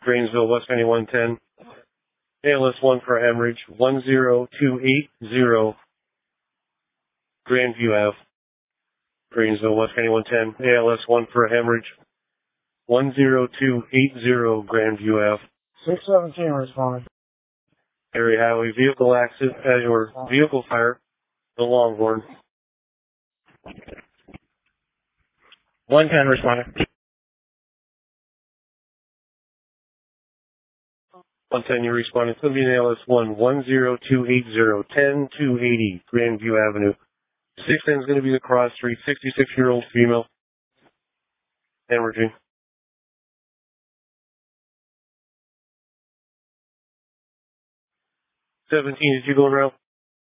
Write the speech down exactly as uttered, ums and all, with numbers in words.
Grainsville, West County one ten. A L S one for hemorrhage, one zero two eight zero Grandview Avenue. Grainsville, West County one ten. A L S one for hemorrhage, one zero two eight zero Grandview Avenue. six seventeen responding. Area highway vehicle accident, uh, or vehicle fire, the Longhorn. one ten responding. one ten, you're responding. It's going to be an A L S one, one zero two eight zero, one oh two eighty Grandview Avenue. six ten is going to be the cross street, sixty-six-year-old female. Hemorrhaging. seventeen, is you going around?